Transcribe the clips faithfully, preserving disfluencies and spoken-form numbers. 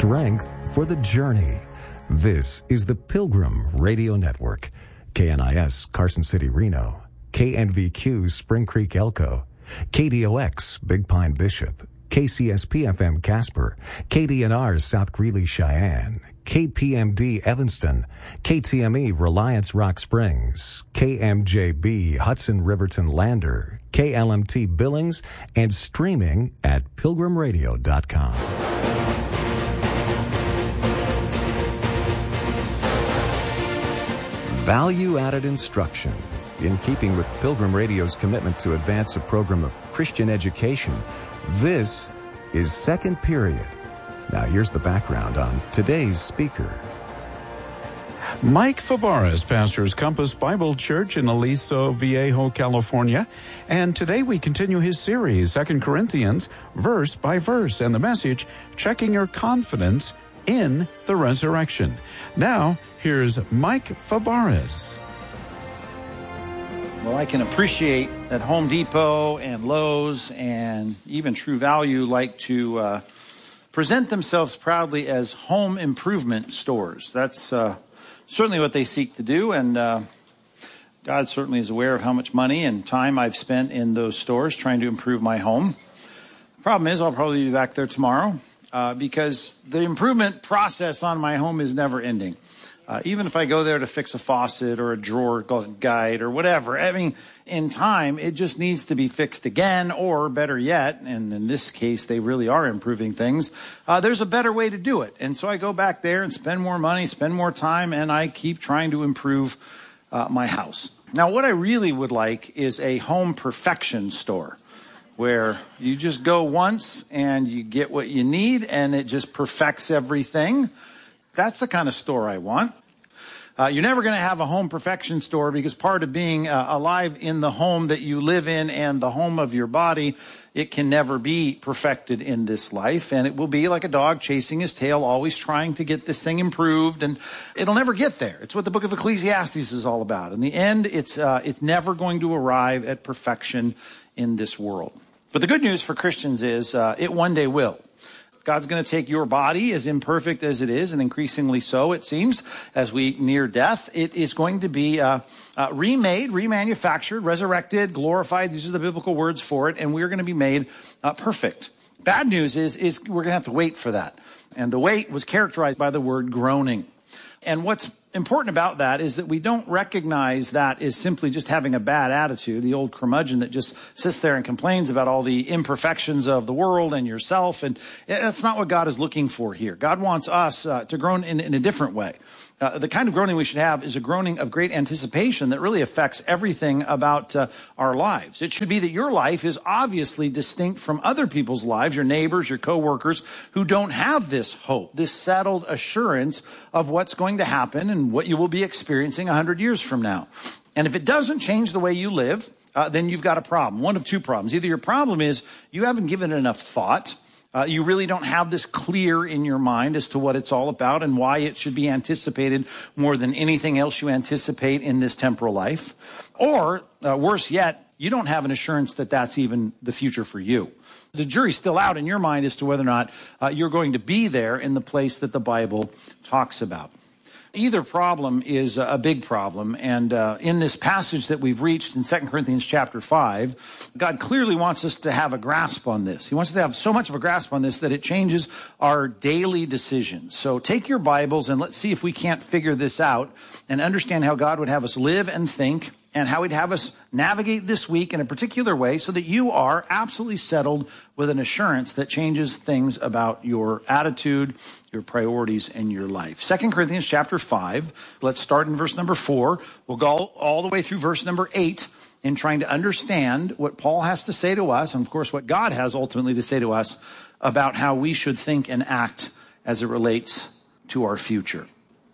strength for the journey. This is the Pilgrim Radio Network. K N I S Carson City, Reno. K N V Q Spring Creek, Elko. K D O X Big Pine, Bishop. K C S P F M Casper, K D N R South Greeley, Cheyenne, K P M D Evanston, K T M E Reliance Rock Springs, K M J B Hudson Riverton Lander, K L M T Billings, and streaming at pilgrim radio dot com. Value-added instruction. In keeping with Pilgrim Radio's commitment to advance a program of Christian education, this is Second Period. Now here's the background on today's speaker. Mike Fabarez pastors Compass Bible Church in Aliso Viejo, California. And today we continue his series, Second Corinthians, verse by verse, and the message, Checking Your Confidence in the Resurrection. Now, here's Mike Fabarez. Well, I can appreciate that Home Depot and Lowe's and even True Value like to uh, present themselves proudly as home improvement stores. That's uh, certainly what they seek to do, and uh, God certainly is aware of how much money and time I've spent in those stores trying to improve my home. The problem is I'll probably be back there tomorrow uh, because the improvement process on my home is never ending. Uh, even if I go there to fix a faucet or a drawer guide or whatever, I mean, in time, it just needs to be fixed again, or better yet, and in this case, they really are improving things, uh, there's a better way to do it. And so I go back there and spend more money, spend more time, and I keep trying to improve uh, my house. Now, what I really would like is a home perfection store, where you just go once and you get what you need, and it just perfects everything. That's the kind of store I want. Uh, you're never going to have a home perfection store, because part of being uh, alive in the home that you live in and the home of your body, it can never be perfected in this life. And it will be like a dog chasing his tail, always trying to get this thing improved, and it'll never get there. It's what the book of Ecclesiastes is all about. In the end, it's uh, it's never going to arrive at perfection in this world. But the good news for Christians is uh, it one day will. God's going to take your body, as imperfect as it is, and increasingly so, it seems, as we near death. It is going to be uh, uh, remade, remanufactured, resurrected, glorified. These are the biblical words for it, and we're going to be made uh, perfect. Bad news is, is we're going to have to wait for that. And the wait was characterized by the word groaning. And what's important about that is that we don't recognize that as simply just having a bad attitude, the old curmudgeon that just sits there and complains about all the imperfections of the world and yourself. And that's not what God is looking for here. God wants us uh, to groan in, in a different way. Uh, the kind of groaning we should have is a groaning of great anticipation that really affects everything about uh, our lives. It should be that your life is obviously distinct from other people's lives, your neighbors, your coworkers, who don't have this hope, this settled assurance of what's going to happen and what you will be experiencing a hundred years from now. And if it doesn't change the way you live, uh, then you've got a problem. One of two problems. Either your problem is you haven't given it enough thought. Uh, you really don't have this clear in your mind as to what it's all about and why it should be anticipated more than anything else you anticipate in this temporal life. Or, uh, worse yet, you don't have an assurance that that's even the future for you. The jury's still out in your mind as to whether or not uh, you're going to be there in the place that the Bible talks about. Either problem is a big problem, and uh, in this passage that we've reached in Second Corinthians chapter five, God clearly wants us to have a grasp on this. He wants us to have so much of a grasp on this that it changes our daily decisions. So take your Bibles and let's see if we can't figure this out and understand how God would have us live and think, and how he'd have us navigate this week in a particular way so that you are absolutely settled with an assurance that changes things about your attitude, your priorities, and your life. Second Corinthians chapter five, let's start in verse number four. We'll go all the way through verse number eight in trying to understand what Paul has to say to us, and of course what God has ultimately to say to us about how we should think and act as it relates to our future.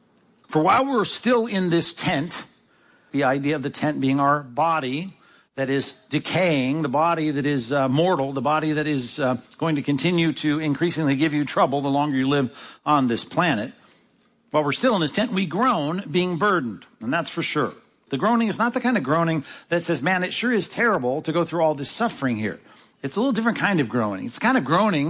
For while we're still in this tent, the idea of the tent being our body that is decaying, the body that is uh, mortal, the body that is uh, going to continue to increasingly give you trouble the longer you live on this planet. While we're still in this tent, we groan being burdened, and that's for sure. The groaning is not the kind of groaning that says, man, it sure is terrible to go through all this suffering here. It's a little different kind of groaning. It's the kind of groaning that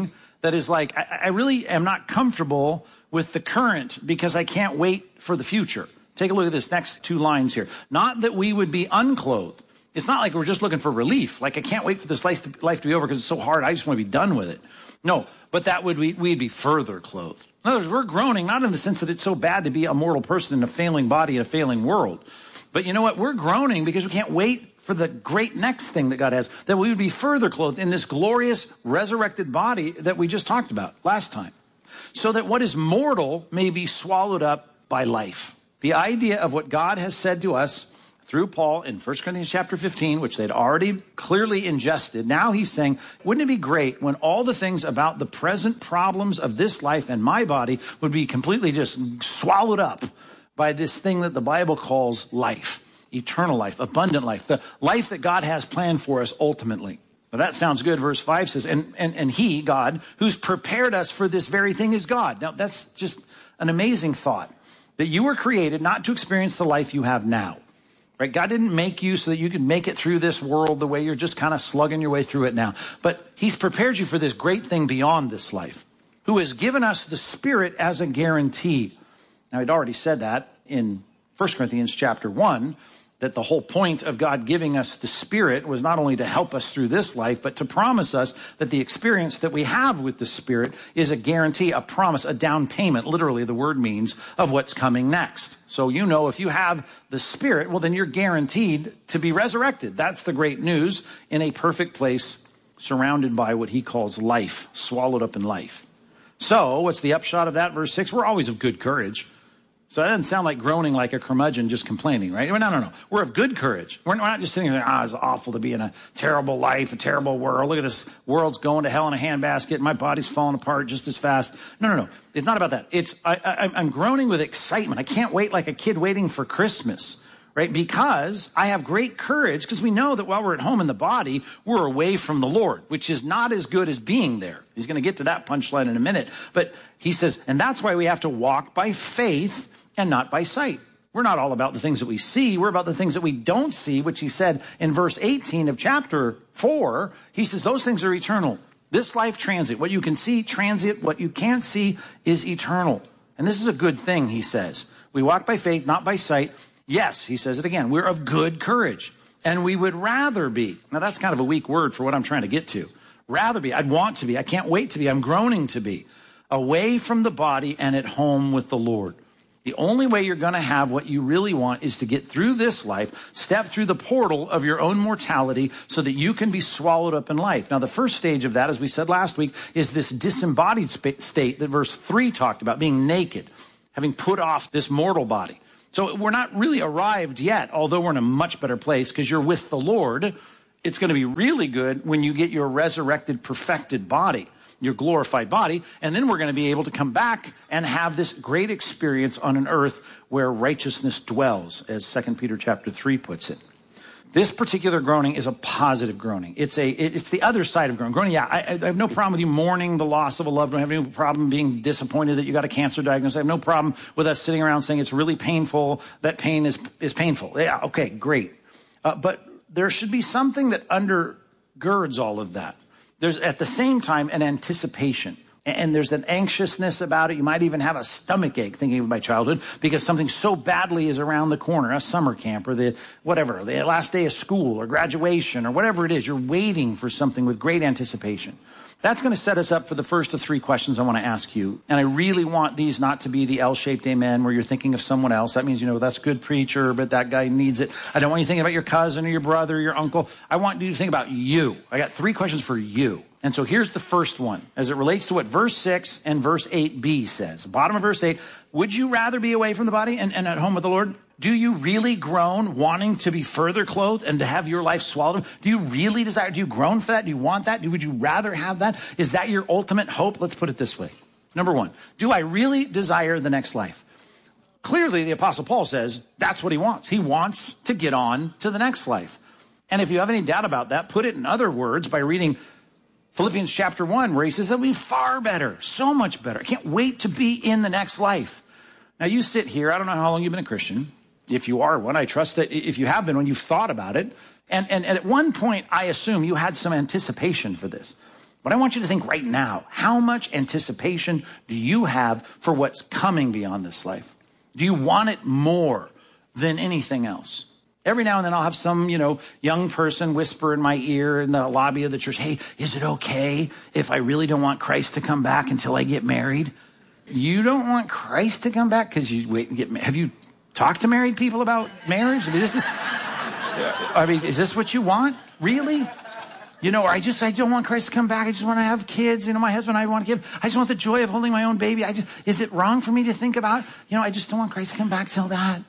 that is like, I, I really am not comfortable with the current because I can't wait for the future. Take a look at this next two lines here. Not that we would be unclothed. It's not like we're just looking for relief. Like, I can't wait for this life to, life to be over because it's so hard. I just want to be done with it. No, but that would we, we'd be further clothed. In other words, we're groaning, not in the sense that it's so bad to be a mortal person in a failing body in a failing world. But you know what? We're groaning because we can't wait for the great next thing that God has, that we would be further clothed in this glorious resurrected body that we just talked about last time. So that what is mortal may be swallowed up by life. The idea of what God has said to us through Paul in First Corinthians chapter fifteen, which they'd already clearly ingested. Now he's saying, wouldn't it be great when all the things about the present problems of this life and my body would be completely just swallowed up by this thing that the Bible calls life, eternal life, abundant life, the life that God has planned for us ultimately. Now that sounds good. Verse five says, and, and, and he, God, who's prepared us for this very thing is God. Now that's just an amazing thought, that you were created not to experience the life you have now. Right? God didn't make you so that you could make it through this world the way you're just kind of slugging your way through it now. But he's prepared you for this great thing beyond this life, who has given us the Spirit as a guarantee. Now, he'd already said that in First Corinthians chapter one, that the whole point of God giving us the Spirit was not only to help us through this life, but to promise us that the experience that we have with the Spirit is a guarantee, a promise, a down payment, literally the word means, of what's coming next. So you know if you have the Spirit, well, then you're guaranteed to be resurrected. That's the great news, in a perfect place, surrounded by what he calls life, swallowed up in life. So what's the upshot of that? Verse six, we're always of good courage. So that doesn't sound like groaning like a curmudgeon just complaining, right? No, no, no. We're of good courage. We're not just sitting there, ah, it's awful to be in a terrible life, a terrible world. Look at this world's going to hell in a handbasket and my body's falling apart just as fast. No, no, no. It's not about that. It's I, I, I'm groaning with excitement. I can't wait like a kid waiting for Christmas, right? Because I have great courage because we know that while we're at home in the body, we're away from the Lord, which is not as good as being there. He's going to get to that punchline in a minute. But he says, and that's why we have to walk by faith and not by sight. We're not all about the things that we see. We're about the things that we don't see, which he said in verse eighteen of chapter four. He says those things are eternal. This life transient. What you can see, transient. What you can't see is eternal. And this is a good thing, he says. We walk by faith, not by sight. Yes, he says it again. We're of good courage. And we would rather be. Now, that's kind of a weak word for what I'm trying to get to. Rather be. I'd want to be. I can't wait to be. I'm groaning to be. Away from the body and at home with the Lord. The only way you're going to have what you really want is to get through this life, step through the portal of your own mortality so that you can be swallowed up in life. Now, the first stage of that, as we said last week, is this disembodied state that verse three talked about, being naked, having put off this mortal body. So we're not really arrived yet, although we're in a much better place because you're with the Lord. It's going to be really good when you get your resurrected, perfected body, your glorified body, and then we're going to be able to come back and have this great experience on an earth where righteousness dwells, as Second Peter chapter three puts it. This particular groaning is a positive groaning. It's a it's the other side of groaning. Groaning, yeah, I, I have no problem with you mourning the loss of a loved one. I have no problem being disappointed that you got a cancer diagnosis. I have no problem with us sitting around saying it's really painful. That pain is is painful. Yeah, okay, great. Uh, but there should be something that undergirds all of that. There's at the same time an anticipation, and there's an anxiousness about it. You might even have a stomach ache thinking of my childhood because something so badly is around the corner, a summer camp or the whatever, the last day of school or graduation or whatever it is. You're waiting for something with great anticipation. That's going to set us up for the first of three questions I want to ask you. And I really want these not to be the L-shaped amen where you're thinking of someone else. That means, you know, that's a good preacher, but that guy needs it. I don't want you thinking about your cousin or your brother or your uncle. I want you to think about you. I got three questions for you. And so here's the first one as it relates to what verse six and verse eight b says. The bottom of verse eight, would you rather be away from the body and, and at home with the Lord? Do you really groan wanting to be further clothed and to have your life swallowed? Do you really desire, do you groan for that? Do you want that? Do, would you rather have that? Is that your ultimate hope? Let's put it this way. Number one, do I really desire the next life? Clearly, the Apostle Paul says that's what he wants. He wants to get on to the next life. And if you have any doubt about that, put it in other words by reading Philippians chapter one, where he says that'll be far better, so much better. I can't wait to be in the next life. Now, you sit here. I don't know how long you've been a Christian. If you are one, I trust that if you have been one, you've thought about it. And, and, and at one point, I assume you had some anticipation for this. But I want you to think right now, how much anticipation do you have for what's coming beyond this life? Do you want it more than anything else? Every now and then I'll have some, you know, young person whisper in my ear in the lobby of the church, hey, is it okay if I really don't want Christ to come back until I get married? You don't want Christ to come back because you wait and get married? Have you talked to married people about marriage? I mean, this is, I mean, is this what you want? Really? You know, or I just, I don't want Christ to come back. I just want to have kids. You know, my husband, I want to give, I just want the joy of holding my own baby. I just, is it wrong for me to think about, you know, I just don't want Christ to come back till that.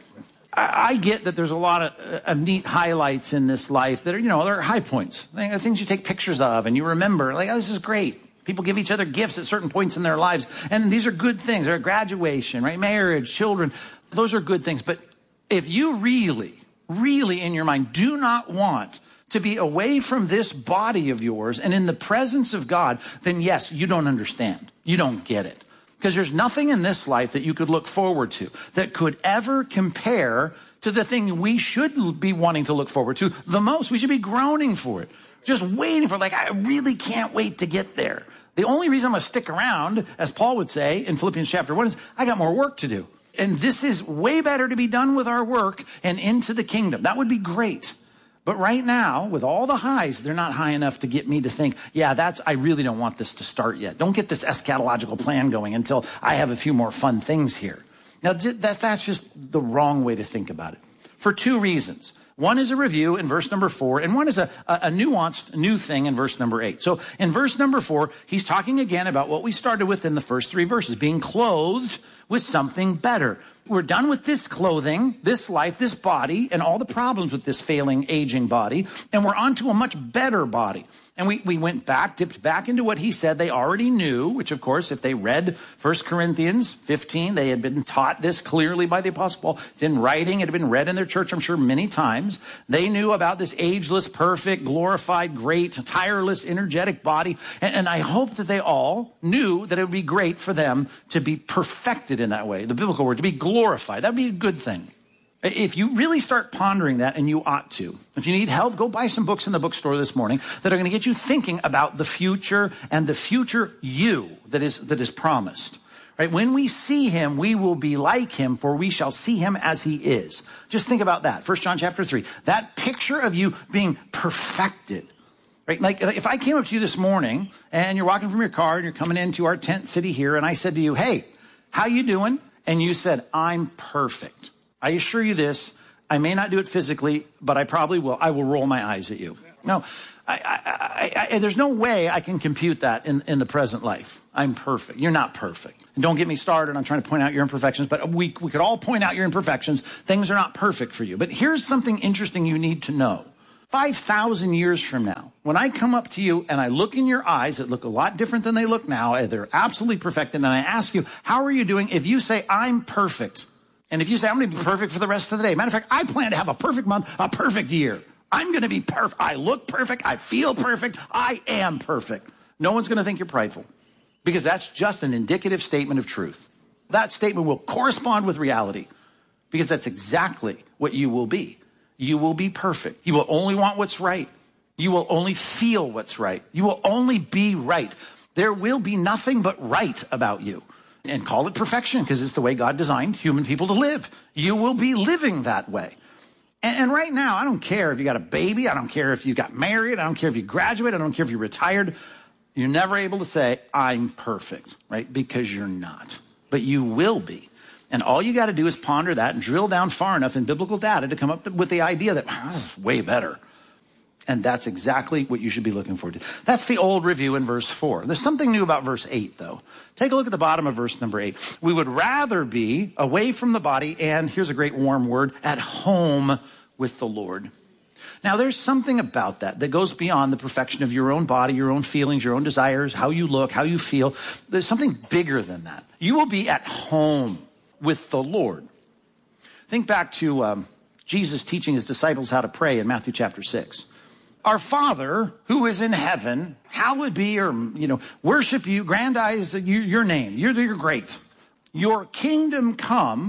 I, I get that there's a lot of, of neat highlights in this life that are, you know, they're high points. Things you take pictures of and you remember, like, oh, this is great. People give each other gifts at certain points in their lives. And these are good things. They're graduation, right? Marriage, children. Those are good things. But if you really, really in your mind do not want to be away from this body of yours and in the presence of God, then yes, you don't understand. You don't get it. Because there's nothing in this life that you could look forward to that could ever compare to the thing we should be wanting to look forward to the most. We should be groaning for it. Just waiting for it. Like, I really can't wait to get there. The only reason I'm going to stick around, as Paul would say in Philippians chapter one, is I got more work to do. And this is way better to be done with our work and into the kingdom. That would be great. But right now, with all the highs, they're not high enough to get me to think, yeah, that's, I really don't want this to start yet. Don't get this eschatological plan going until I have a few more fun things here. Now, that, that's just the wrong way to think about it. For two reasons. One is a review in verse number four, and one is a, a, a nuanced new thing in verse number eight. So in verse number four, he's talking again about what we started with in the first three verses, being clothed with something better. We're done with this clothing, this life, this body, and all the problems with this failing, aging body, and we're on to a much better body. And we, we went back, dipped back into what he said they already knew, which, of course, if they read First Corinthians fifteen, they had been taught this clearly by the Apostle Paul. It's in writing. It had been read in their church, I'm sure, many times. They knew about this ageless, perfect, glorified, great, tireless, energetic body. And, and I hope that they all knew that it would be great for them to be perfected in that way. The biblical word, to be glorified. That would be a good thing. If you really start pondering that, and you ought to, if you need help, go buy some books in the bookstore this morning that are going to get you thinking about the future and the future you that is, that is promised. Right? When we see him, we will be like him, for we shall see him as he is. Just think about that. First John chapter three. That picture of you being perfected. Right? Like if I came up to you this morning and you're walking from your car and you're coming into our tent city here, and I said to you, hey, how you doing? And you said, I'm perfect. I assure you this, I may not do it physically, but I probably will. I will roll my eyes at you. No, I, I, I, I, there's no way I can compute that in, in the present life. I'm perfect. You're not perfect. And don't get me started on trying to point out your imperfections, but we, we could all point out your imperfections. Things are not perfect for you. But here's something interesting you need to know. five thousand years from now, when I come up to you and I look in your eyes that look a lot different than they look now, they're absolutely perfected, and I ask you, how are you doing? If you say, I'm perfect, and if you say, I'm going to be perfect for the rest of the day. Matter of fact, I plan to have a perfect month, a perfect year. I'm going to be perfect. I look perfect. I feel perfect. I am perfect. No one's going to think you're prideful, because that's just an indicative statement of truth. That statement will correspond with reality, because that's exactly what you will be. You will be perfect. You will only want what's right. You will only feel what's right. You will only be right. There will be nothing but right about you. And call it perfection, because it's the way God designed human people to live. You will be living that way. And, and right now, I don't care if you got a baby. I don't care if you got married. I don't care if you graduated. I don't care if you retired. You're never able to say, I'm perfect, right? Because you're not. But you will be. And all you got to do is ponder that and drill down far enough in biblical data to come up with the idea that, wow, this is way better. And that's exactly what you should be looking forward to. That's the old review in verse four. There's something new about verse eight, though. Take a look at the bottom of verse number eight. We would rather be away from the body, and here's a great warm word, at home with the Lord. Now, there's something about that that goes beyond the perfection of your own body, your own feelings, your own desires, how you look, how you feel. There's something bigger than that. You will be at home with the Lord. Think back to um, Jesus teaching his disciples how to pray in Matthew chapter six. Our Father, who is in heaven, hallowed be, or, you know, worship you, grandize your name. You're, you're great. Your kingdom come,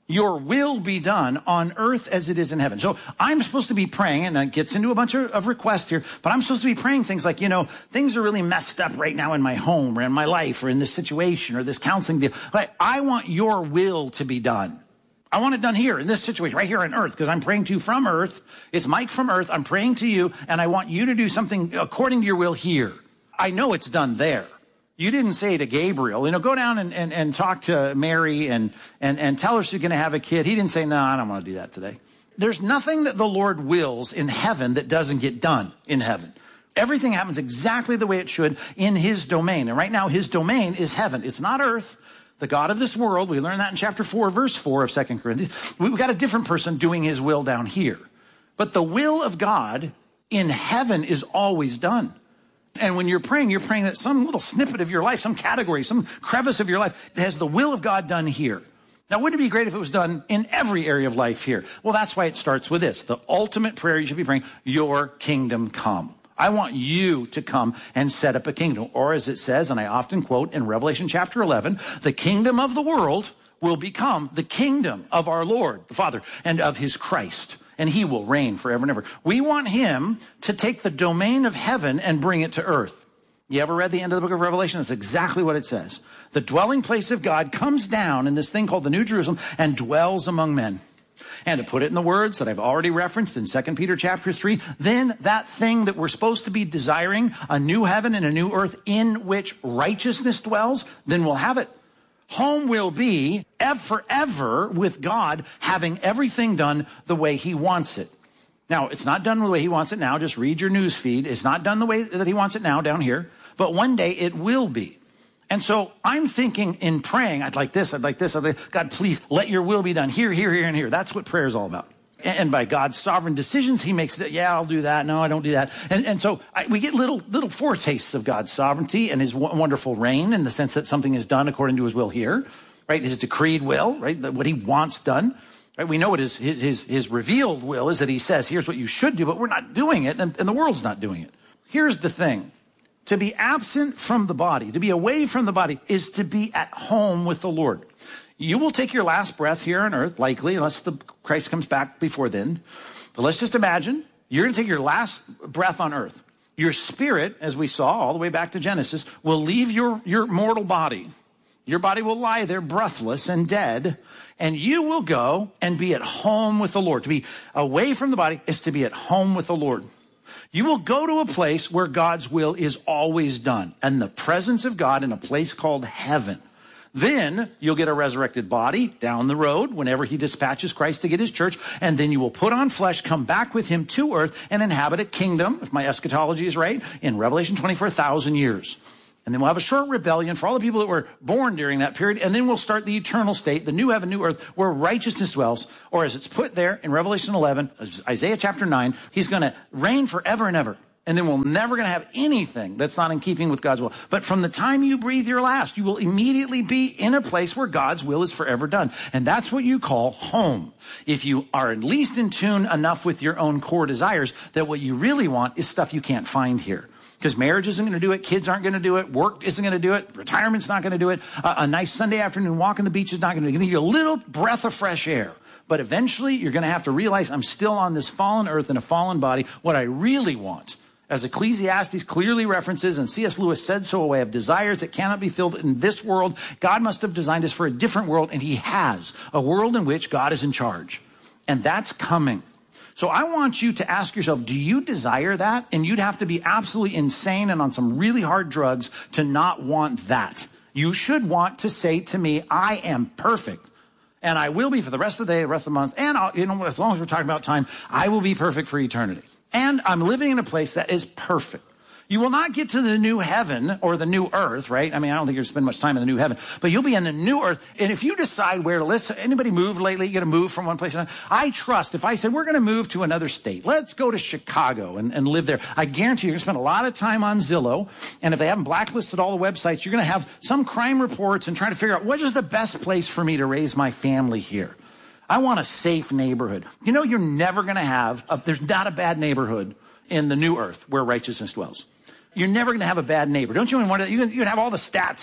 Your will be done on earth as it is in heaven. So I'm supposed to be praying, and it gets into a bunch of, of requests here, but I'm supposed to be praying things like, you know, things are really messed up right now in my home or in my life or in this situation or this counseling deal. Like, I want your will to be done. I want it done here in this situation, right here on earth, because I'm praying to you from earth. It's Mike from earth. I'm praying to you, and I want you to do something according to your will here. I know it's done there. You didn't say to Gabriel, you know, go down and, and, and talk to Mary and, and, and tell her she's going to have a kid. He didn't say, no, I don't want to do that today. There's nothing that the Lord wills in heaven that doesn't get done in heaven. Everything happens exactly the way it should in his domain. And right now, his domain is heaven. It's not earth. The God of this world, we learned that in chapter four, verse four of Second Corinthians. We've got a different person doing his will down here. But the will of God in heaven is always done. And when you're praying, you're praying that some little snippet of your life, some category, some crevice of your life has the will of God done here. Now, wouldn't it be great if it was done in every area of life here? Well, that's why it starts with this. The ultimate prayer you should be praying, your kingdom come. I want you to come and set up a kingdom. Or as it says, and I often quote in Revelation chapter eleven, the kingdom of the world will become the kingdom of our Lord, the Father, and of his Christ. And he will reign forever and ever. We want him to take the domain of heaven and bring it to earth. You ever read the end of the book of Revelation? That's exactly what it says. The dwelling place of God comes down in this thing called the New Jerusalem and dwells among men. And to put it in the words that I've already referenced in Second Peter chapter three, then that thing that we're supposed to be desiring, a new heaven and a new earth in which righteousness dwells, then we'll have it. Home will be forever with God having everything done the way he wants it. Now, it's not done the way he wants it now. Just read your news feed. It's not done the way that he wants it now down here. But one day it will be. And so I'm thinking in praying, I'd like this, I'd like this. I'd like, God, please let your will be done here, here, here, and here. That's what prayer is all about. And by God's sovereign decisions, he makes it, yeah, I'll do that. No, I don't do that. And, and so I, we get little, little foretastes of God's sovereignty and his w- wonderful reign in the sense that something is done according to his will here, right? His decreed will, right? What he wants done, right? We know what his, his, his, his revealed will is, that he says, here's what you should do, but we're not doing it, and, and the world's not doing it. Here's the thing. To be absent from the body, to be away from the body, is to be at home with the Lord. You will take your last breath here on earth, likely, unless the Christ comes back before then. But let's just imagine you're going to take your last breath on earth. Your spirit, as we saw all the way back to Genesis, will leave your, your mortal body. Your body will lie there breathless and dead, and you will go and be at home with the Lord. To be away from the body is to be at home with the Lord. You will go to a place where God's will is always done, and the presence of God in a place called heaven. Then you'll get a resurrected body down the road whenever he dispatches Christ to get his church. And then you will put on flesh, come back with him to earth, and inhabit a kingdom, if my eschatology is right, in Revelation twenty-four thousand years. And then we'll have a short rebellion for all the people that were born during that period. And then we'll start the eternal state, the new heaven, new earth, where righteousness dwells. Or as it's put there in Revelation eleven, Isaiah chapter nine, he's going to reign forever and ever. And then we're never going to have anything that's not in keeping with God's will. But from the time you breathe your last, you will immediately be in a place where God's will is forever done. And that's what you call home. If you are at least in tune enough with your own core desires that what you really want is stuff you can't find here. Because marriage isn't going to do it. Kids aren't going to do it. Work isn't going to do it. Retirement's not going to do it. A, a nice Sunday afternoon walk on the beach is not going to do it. It's going to give you a little breath of fresh air. But eventually you're going to have to realize I'm still on this fallen earth in a fallen body. What I really want, as Ecclesiastes clearly references, and C S Lewis said so, a way of desires that cannot be filled in this world. God must have designed us for a different world, and he has. A world in which God is in charge. And that's coming. So I want you to ask yourself, do you desire that? And you'd have to be absolutely insane and on some really hard drugs to not want that. You should want to say to me, I am perfect. And I will be for the rest of the day, the rest of the month. And I'll, you know, as long as we're talking about time, I will be perfect for eternity. And I'm living in a place that is perfect. You will not get to the new heaven or the new earth, right? I mean, I don't think you're going to spend much time in the new heaven, but you'll be in the new earth. And if you decide where to listen, anybody moved lately? You're going to move from one place to another? I trust if I said, we're going to move to another state, let's go to Chicago and, and live there. I guarantee you're going to spend a lot of time on Zillow. And if they haven't blacklisted all the websites, you're going to have some crime reports and trying to figure out what is the best place for me to raise my family here. I want a safe neighborhood. You know, you're never going to have, a, there's not a bad neighborhood in the new earth where righteousness dwells. You're never going to have a bad neighbor. Don't you even wonder, you can, you can have all the stats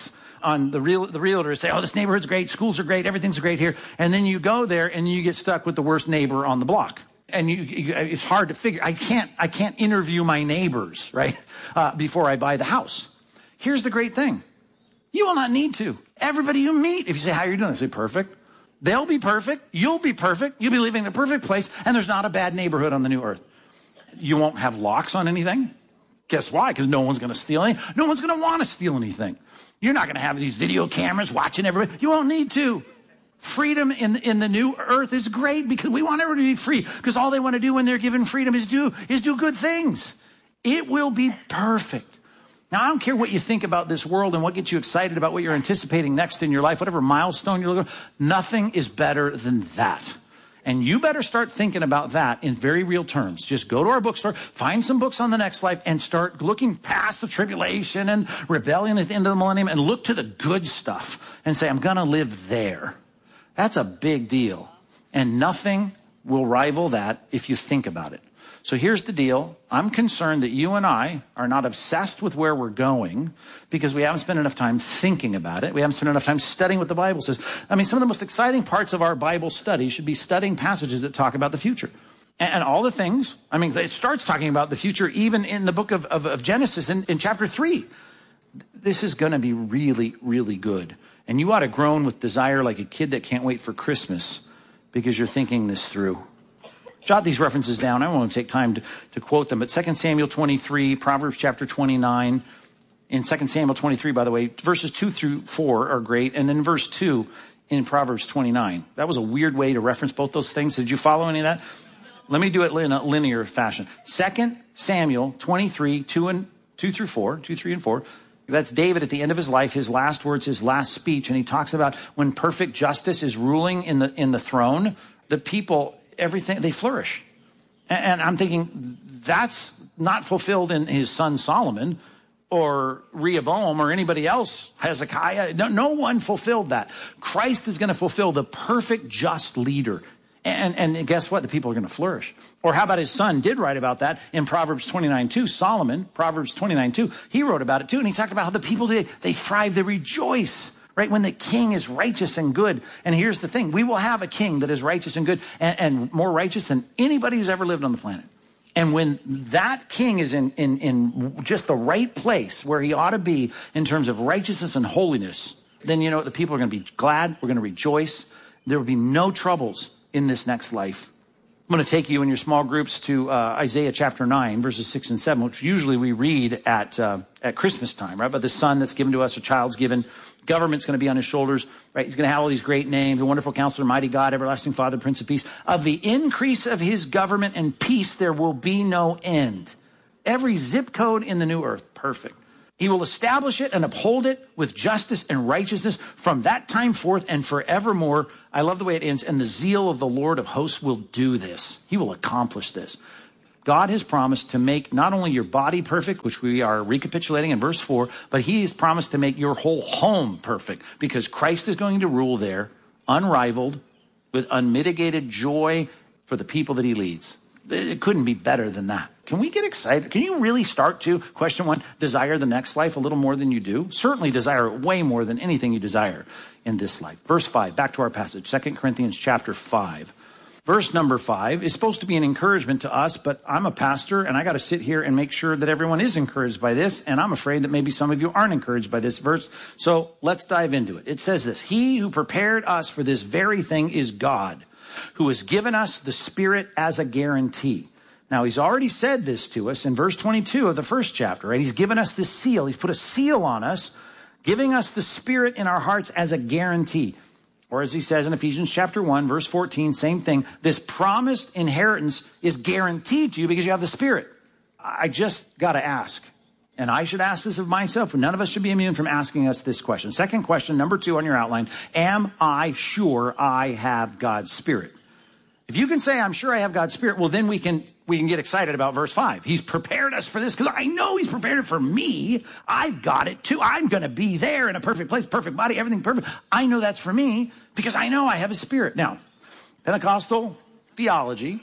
on the real, the realtor say, oh, this neighborhood's great, schools are great, everything's great here. And then you go there and you get stuck with the worst neighbor on the block. And you, you, it's hard to figure. I can't, I can't interview my neighbors, right, uh, before I buy the house. Here's the great thing. You will not need to. Everybody you meet, if you say, how are you doing? They say, perfect. They'll be perfect. You'll be perfect. You'll be living in a perfect place. And there's not a bad neighborhood on the new earth. You won't have locks on anything. Guess why? Because no one's going to steal anything. No one's going to want to steal anything. You're not going to have these video cameras watching everybody. You won't need to. Freedom in, in the new earth is great because we want everybody to be free. Because all they want to do when they're given freedom is do, is do good things. It will be perfect. Now, I don't care what you think about this world and what gets you excited about what you're anticipating next in your life, whatever milestone you're looking for. Nothing is better than that. And you better start thinking about that in very real terms. Just go to our bookstore, find some books on the next life, and start looking past the tribulation and rebellion at the end of the millennium and look to the good stuff and say, I'm going to live there. That's a big deal. And nothing will rival that if you think about it. So here's the deal. I'm concerned that you and I are not obsessed with where we're going because we haven't spent enough time thinking about it. We haven't spent enough time studying what the Bible says. I mean, some of the most exciting parts of our Bible study should be studying passages that talk about the future. And, and all the things, I mean, it starts talking about the future even in the book of, of, of Genesis in, in chapter three. This is going to be really, really good. And you ought to groan with desire like a kid that can't wait for Christmas because you're thinking this through. Jot these references down. I don't want to take time to, to quote them. But Second Samuel twenty-three, Proverbs chapter twenty-nine. In Second Samuel twenty-three, by the way, verses two through four are great. And then verse two in Proverbs twenty-nine. That was a weird way to reference both those things. Did you follow any of that? Let me do it in a linear fashion. Second Samuel twenty-three, two and two through four, two, three, and four. That's David at the end of his life, his last words, his last speech. And he talks about when perfect justice is ruling in the, in the throne, the people, everything, they flourish. And, and I'm thinking that's not fulfilled in his son Solomon or Rehoboam or anybody else, Hezekiah. No, no one fulfilled that. Christ is going to fulfill the perfect just leader. And, and guess what? The people are going to flourish. Or how about his son did write about that in Proverbs twenty-nine two. Solomon, Proverbs twenty-nine two, he wrote about it too. And he talked about how the people, they, they thrive, they rejoice, right? When the king is righteous and good. And here's the thing. We will have a king that is righteous and good and, and more righteous than anybody who's ever lived on the planet. And when that king is in, in, in just the right place where he ought to be in terms of righteousness and holiness, then you know what? The people are going to be glad. We're going to rejoice. There will be no troubles in this next life. I'm going to take you in your small groups to uh, Isaiah chapter nine, verses six and seven, which usually we read at uh, at Christmas time, right? About the son that's given to us, a child's given. Government's going to be on his shoulders, right? He's going to have all these great names, the wonderful counselor, mighty God, everlasting Father, Prince of Peace. Of the increase of his government and peace, there will be no end. Every zip code in the new earth, perfect. He will establish it and uphold it with justice and righteousness from that time forth and forevermore. I love the way it ends. And the zeal of the Lord of hosts will do this. He will accomplish this. God has promised to make not only your body perfect, which we are recapitulating in verse four, but he has promised to make your whole home perfect because Christ is going to rule there, unrivaled, with unmitigated joy for the people that he leads. It couldn't be better than that. Can we get excited? Can you really start to, question one, desire the next life a little more than you do? Certainly desire it way more than anything you desire in this life. Verse five, back to our passage, Second Corinthians chapter five. Verse number five is supposed to be an encouragement to us, but I'm a pastor and I got to sit here and make sure that everyone is encouraged by this. And I'm afraid that maybe some of you aren't encouraged by this verse. So let's dive into it. It says this, he who prepared us for this very thing is God, who has given us the Spirit as a guarantee. Now, he's already said this to us in verse twenty-two of the first chapter, right? He's given us the seal. He's put a seal on us, giving us the Spirit in our hearts as a guarantee. Or as he says in Ephesians chapter one, verse fourteen, same thing. This promised inheritance is guaranteed to you because you have the Spirit. I just got to ask, and I should ask this of myself, none of us should be immune from asking us this question. Second question, number two on your outline, am I sure I have God's Spirit? If you can say, I'm sure I have God's Spirit, well, then we can we can get excited about verse five. He's prepared us for this because I know he's prepared it for me. I've got it too. I'm going to be there in a perfect place, perfect body, everything perfect. I know that's for me because I know I have a Spirit. Now, Pentecostal theology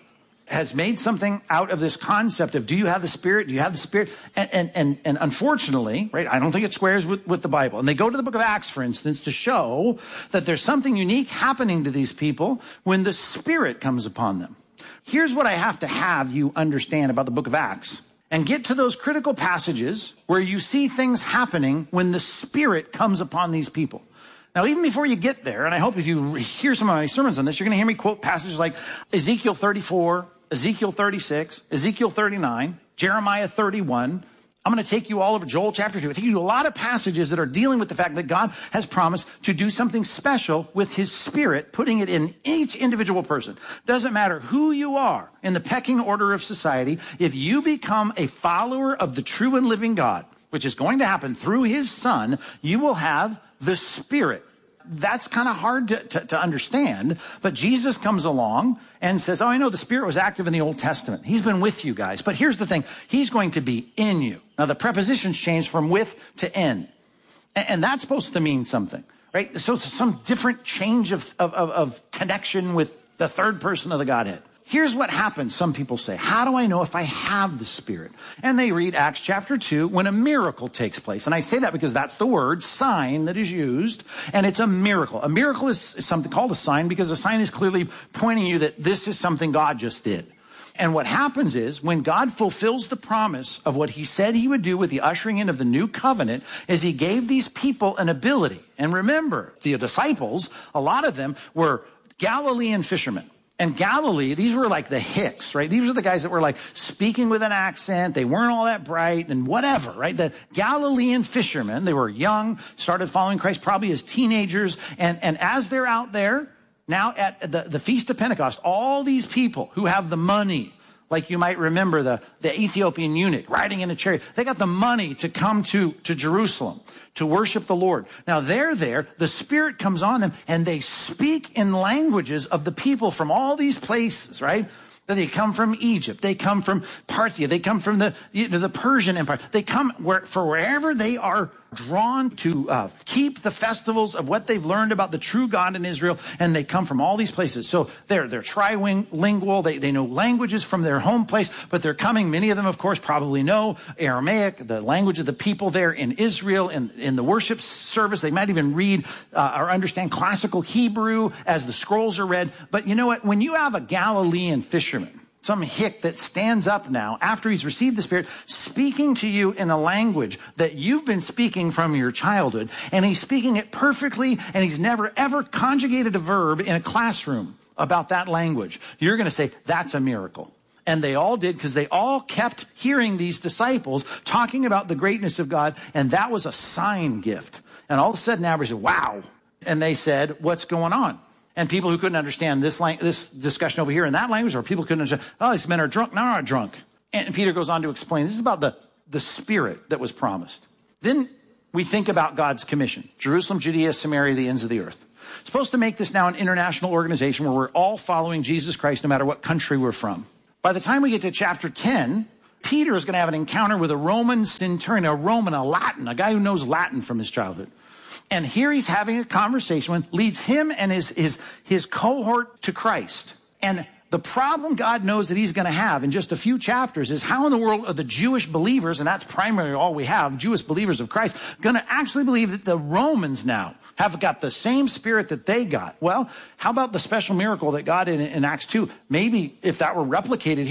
has made something out of this concept of, do you have the Spirit? Do you have the Spirit? And, and, and, and unfortunately, right, I don't think it squares with, with the Bible. And they go to the book of Acts, for instance, to show that there's something unique happening to these people when the Spirit comes upon them. Here's what I have to have you understand about the book of Acts. And get to those critical passages where you see things happening when the Spirit comes upon these people. Now, even before you get there, and I hope if you hear some of my sermons on this, you're going to hear me quote passages like Ezekiel thirty-four, Ezekiel thirty-six, Ezekiel thirty-nine, Jeremiah thirty-one. I'm going to take you all over Joel chapter two. I take you to a lot of passages that are dealing with the fact that God has promised to do something special with his Spirit, putting it in each individual person. Doesn't matter who you are in the pecking order of society. If you become a follower of the true and living God, which is going to happen through his Son, you will have the Spirit. That's kind of hard to, to, to understand, but Jesus comes along and says, oh, I know the Spirit was active in the Old Testament. He's been with you guys, but here's the thing. He's going to be in you. Now, the prepositions change from with to in, and, and that's supposed to mean something, right? So some different change of, of, of, of connection with the third person of the Godhead. Here's what happens, some people say. How do I know if I have the Spirit? And they read Acts chapter two when a miracle takes place. And I say that because that's the word sign that is used, and it's a miracle. A miracle is something called a sign because a sign is clearly pointing you that this is something God just did. And what happens is when God fulfills the promise of what he said he would do with the ushering in of the new covenant is he gave these people an ability. And remember, the disciples, a lot of them were Galilean fishermen. And Galilee, these were like the hicks, right? These were the guys that were like speaking with an accent. They weren't all that bright and whatever, right? The Galilean fishermen, they were young, started following Christ probably as teenagers. And, and as they're out there, now at the, the Feast of Pentecost, all these people who have the money, like you might remember the, the Ethiopian eunuch riding in a chariot, they got the money to come to, to Jerusalem to worship the Lord. Now they're there, the Spirit comes on them, and they speak in languages of the people from all these places, right? That they come from Egypt, they come from Parthia, they come from the, the Persian Empire. They come where, for wherever they are drawn to uh, keep the festivals of what they've learned about the true God in Israel, and they come from all these places. So they're they're trilingual, they, they know languages from their home place, but they're coming, many of them, of course, probably know Aramaic, the language of the people there in Israel, in, in the worship service. They might even read uh, or understand classical Hebrew as the scrolls are read. But you know what? When you have a Galilean fisherman, some hick that stands up now after he's received the Spirit, speaking to you in a language that you've been speaking from your childhood, and he's speaking it perfectly, and he's never ever conjugated a verb in a classroom about that language. You're going to say, that's a miracle. And they all did, because they all kept hearing these disciples talking about the greatness of God, and that was a sign gift. And all of a sudden, now we said, wow. And they said, what's going on? And people who couldn't understand this lang- this discussion over here in that language, or people couldn't understand, oh, these men are drunk. No, they're not drunk. And Peter goes on to explain, this is about the, the Spirit that was promised. Then we think about God's commission. Jerusalem, Judea, Samaria, the ends of the earth. Supposed to make this now an international organization where we're all following Jesus Christ no matter what country we're from. By the time we get to chapter ten, Peter is going to have an encounter with a Roman centurion, a Roman, a Latin, a guy who knows Latin from his childhood. And here he's having a conversation with, leads him and his, his, his cohort to Christ. And the problem God knows that he's going to have in just a few chapters is how in the world are the Jewish believers, and that's primarily all we have, Jewish believers of Christ, going to actually believe that the Romans now have got the same Spirit that they got? Well, how about the special miracle that God did in, in Acts two? Maybe if that were replicated